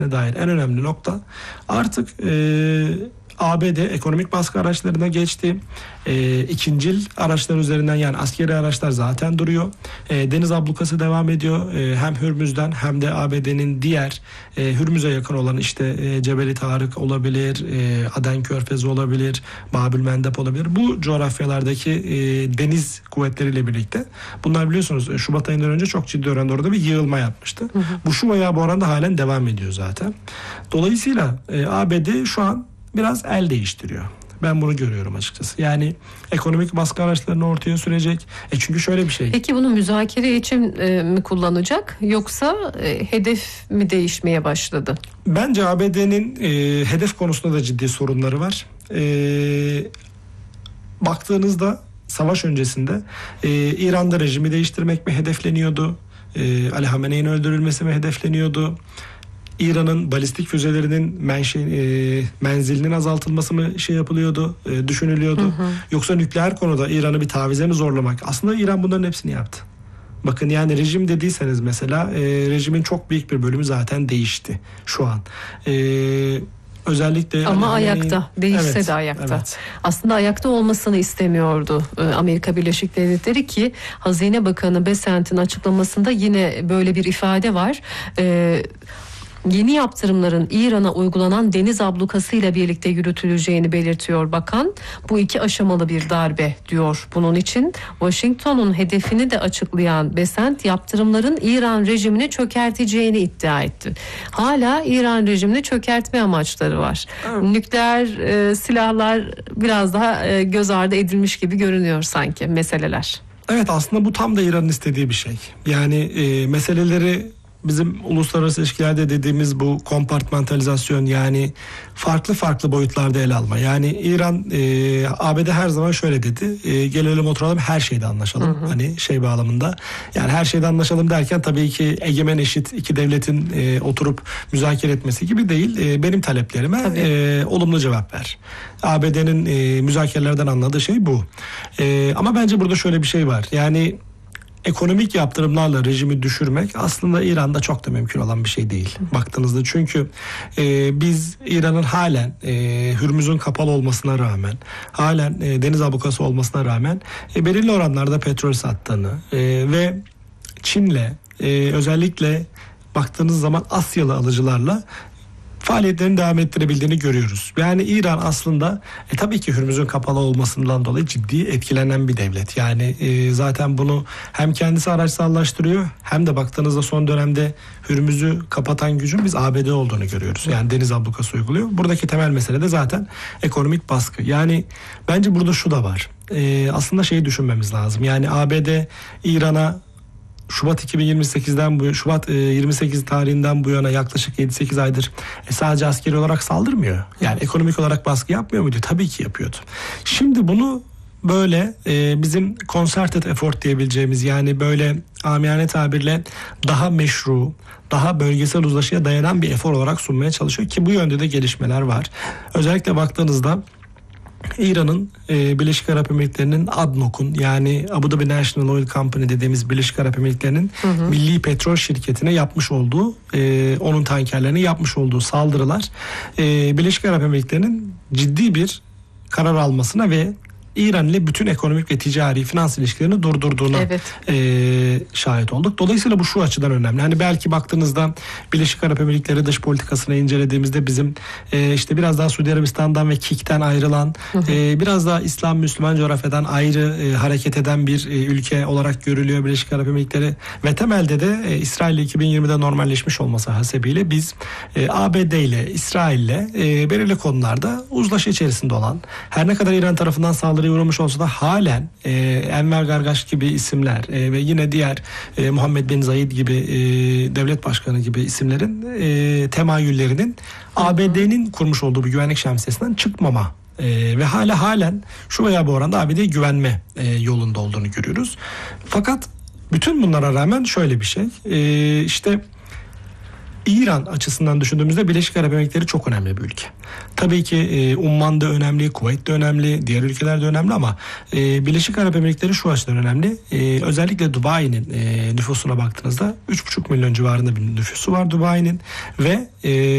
dair en önemli nokta artık ABD ekonomik baskı araçlarına geçti. İkincil araçlar üzerinden, yani askeri araçlar zaten duruyor. Deniz ablukası devam ediyor. Hem Hürmüz'den hem de ABD'nin diğer Hürmüz'e yakın olan işte Cebeli Tarık olabilir, Aden Körfezi olabilir, Babül Mendeb olabilir. Bu coğrafyalardaki deniz kuvvetleriyle birlikte bunlar biliyorsunuz Şubat ayından önce çok ciddi oranda orada bir yığılma yapmıştı. Hı hı. Bu şu veya bu oranda halen devam ediyor zaten. Dolayısıyla ABD şu an biraz el değiştiriyor. Ben bunu görüyorum açıkçası. Yani ekonomik baskı araçlarını ortaya sürecek. Çünkü şöyle bir şey. Peki bunu müzakere için mi kullanacak, yoksa hedef mi değişmeye başladı? Bence ABD'nin hedef konusunda da ciddi sorunları var. Baktığınızda savaş öncesinde İran'da rejimi değiştirmek mi hedefleniyordu? Ali Hamenei'nin öldürülmesi mi hedefleniyordu? İran'ın balistik füzelerinin menzilinin azaltılması mı yapılıyordu, düşünülüyordu? Hı hı. Yoksa nükleer konuda İran'ı bir tavize mi zorlamak? Aslında İran bunların hepsini yaptı. Bakın, yani rejim dediyseniz mesela rejimin çok büyük bir bölümü zaten değişti şu an. Özellikle ama ayakta, değişse evet, de ayakta. Evet. Aslında ayakta olmasını istemiyordu Amerika Birleşik Devletleri ki Hazine Bakanı Bessent'in açıklamasında yine böyle bir ifade var. Yeni yaptırımların İran'a uygulanan deniz ablukasıyla birlikte yürütüleceğini belirtiyor bakan. Bu 2 aşamalı bir darbe diyor. Bunun için Washington'un hedefini de açıklayan Bessent, yaptırımların İran rejimini çökerteceğini iddia etti. Hala İran rejimini çökertme amaçları var. Evet. Nükleer silahlar biraz daha göz ardı edilmiş gibi görünüyor sanki meseleler. Evet, aslında bu tam da İran'ın istediği bir şey. Yani meseleleri bizim uluslararası ilişkilerde dediğimiz bu kompartmentalizasyon, yani farklı boyutlarda ele alma. Yani İran, ABD her zaman şöyle dedi. Gelelim oturalım, her şeyde anlaşalım. Hı hı. Hani bağlamında. Yani her şeyde anlaşalım derken tabii ki egemen eşit iki devletin oturup müzakere etmesi gibi değil. Benim taleplerime olumlu cevap ver. ABD'nin müzakerelerden anladığı şey bu. Ama bence burada şöyle bir şey var. Yani ekonomik yaptırımlarla rejimi düşürmek aslında İran'da çok da mümkün olan bir şey değil baktığınızda. Çünkü biz İran'ın halen Hürmüz'ün kapalı olmasına rağmen, halen deniz ablukası olmasına rağmen belirli oranlarda petrol sattığını ve Çin'le özellikle baktığınız zaman Asyalı alıcılarla faaliyetlerini devam ettirebildiğini görüyoruz. Yani İran aslında tabii ki Hürmüz'ün kapalı olmasından dolayı ciddi etkilenen bir devlet. Yani zaten bunu hem kendisi araçsallaştırıyor hem de baktığınızda son dönemde Hürmüz'ü kapatan gücün biz ABD olduğunu görüyoruz. Yani deniz ablukası uyguluyor. Buradaki temel mesele de zaten ekonomik baskı. Yani bence burada şu da var. Aslında düşünmemiz lazım. Yani ABD İran'a Şubat 2028'den Şubat 28 tarihinden bu yana yaklaşık 7-8 aydır sadece askeri olarak saldırmıyor. Yani ekonomik olarak baskı yapmıyor muydu? Tabii ki yapıyordu. Şimdi bunu böyle bizim concerted effort diyebileceğimiz, yani böyle amiyane tabirle daha meşru, daha bölgesel uzlaşıya dayanan bir efor olarak sunmaya çalışıyor ki bu yönde de gelişmeler var. Özellikle baktığınızda İran'ın Birleşik Arap Emirlikleri'nin ADNOC'un, yani Abu Dhabi National Oil Company dediğimiz Birleşik Arap Emirlikleri'nin milli petrol şirketine yapmış olduğu, onun tankerlerine yapmış olduğu saldırılar Birleşik Arap Emirlikleri'nin ciddi bir karar almasına ve İran ile bütün ekonomik ve ticari finans ilişkilerini durdurduğuna şahit olduk. Dolayısıyla bu şu açıdan önemli. Hani belki baktığınızda Birleşik Arap Emirlikleri dış politikasını incelediğimizde bizim biraz daha Suudi Arabistan'dan ve KİK'ten ayrılan, biraz daha İslam Müslüman coğrafyadan ayrı hareket eden bir ülke olarak görülüyor Birleşik Arap Emirlikleri ve temelde de İsrail ile 2020'de normalleşmiş olması hasebiyle biz ABD ile İsrail ile belirli konularda uzlaşı içerisinde olan, her ne kadar İran tarafından saldırıya uğramış olsa da halen Enver Gargaş gibi isimler ve yine diğer Muhammed bin Zayed gibi devlet başkanı gibi isimlerin temayüllerinin ABD'nin kurmuş olduğu bir güvenlik şemsiyesinden çıkmama ve halen şu veya bu oranda ABD'ye güvenme yolunda olduğunu görüyoruz. Fakat bütün bunlara rağmen şöyle bir şey, İran açısından düşündüğümüzde Birleşik Arap Emirlikleri çok önemli bir ülke. Tabii ki Umman da önemli, Kuveyt de önemli, diğer ülkeler de önemli ama Birleşik Arap Emirlikleri şu açıdan önemli. Özellikle Dubai'nin nüfusuna baktığınızda 3,5 milyon civarında bir nüfusu var Dubai'nin ve